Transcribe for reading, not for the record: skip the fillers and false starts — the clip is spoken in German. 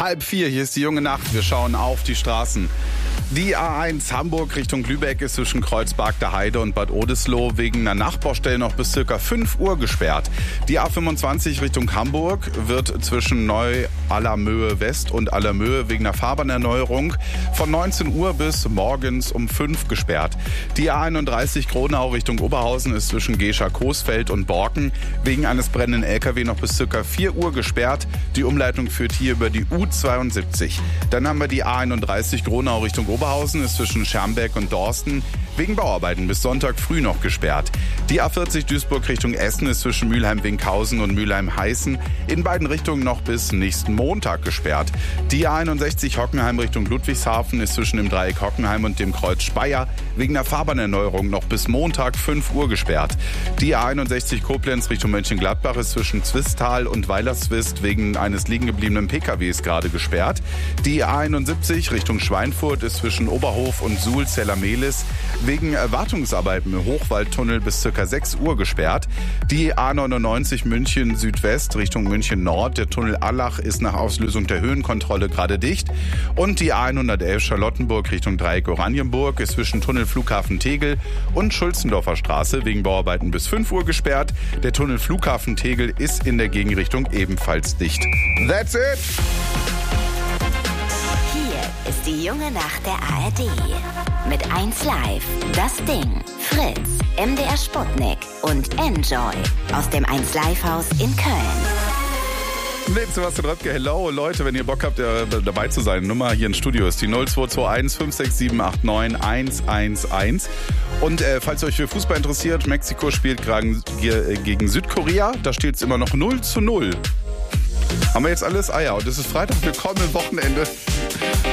3:30, hier ist die junge Nacht. Wir schauen auf die Straßen. Die A1 Hamburg Richtung Lübeck ist zwischen Kreuzberg der Heide und Bad Oldesloe wegen einer Nachbaustelle noch bis ca. 5 Uhr gesperrt. Die A25 Richtung Hamburg wird zwischen Neu-Allermöhe West und Allermöhe wegen einer Fahrbahnerneuerung von 19 Uhr bis morgens um 5 gesperrt. Die A31 Kronau Richtung Oberhausen ist zwischen Gescher-Coesfeld und Borken wegen eines brennenden LKW noch bis ca. 4 Uhr gesperrt. Die Umleitung führt hier über die U72. Dann haben wir die A31 Kronau Richtung Oberhausen ist zwischen Schermbeck und Dorsten wegen Bauarbeiten bis Sonntag früh noch gesperrt. Die A40 Duisburg Richtung Essen ist zwischen Mülheim-Winkhausen und Mülheim-Heißen in beiden Richtungen noch bis nächsten Montag gesperrt. Die A61 Hockenheim Richtung Ludwigshafen ist zwischen dem Dreieck Hockenheim und dem Kreuz Speyer wegen der Fahrbahnerneuerung noch bis Montag 5 Uhr gesperrt. Die A61 Koblenz Richtung Mönchengladbach ist zwischen Zwistal und Weilerswist wegen eines liegengebliebenen PKWs gerade gesperrt. Die A71 Richtung Schweinfurt ist zwischen Oberhof und Suhl-Zellermehlis wegen Wartungsarbeiten im Hochwaldtunnel bis ca. 6 Uhr gesperrt. Die A99 München Südwest Richtung München Nord. Der Tunnel Allach ist nach Auslösung der Höhenkontrolle gerade dicht. Und die A111 Charlottenburg Richtung Dreieck Oranienburg ist zwischen Tunnel Flughafen Tegel und Schulzendorfer Straße wegen Bauarbeiten bis 5 Uhr gesperrt. Der Tunnel Flughafen Tegel ist in der Gegenrichtung ebenfalls dicht. That's it! Ist die junge Nacht der ARD. Mit 1 Live, Das Ding, Fritz, MDR Sputnik und Enjoy aus dem 1 Live Haus in Köln. Mit Sebastian Röpke, hello Leute, wenn ihr Bock habt, dabei zu sein, Nummer hier im Studio ist die 0221 56789 111. Und falls ihr euch für Fußball interessiert, Mexiko spielt gerade gegen Südkorea, da steht es immer noch 0:0. Haben wir jetzt alles? Ah ja, und es ist Freitag, willkommen im Wochenende.